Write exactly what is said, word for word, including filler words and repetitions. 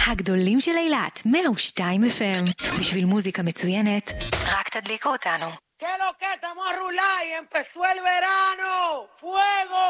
הגדולים של אילת, מאה ושתיים אף אם. בשביל מוזיקה מצוינת, רק תדליקו אותנו. ¿Qué lo que estamos a rular y empezó el verano? ¡Fuego!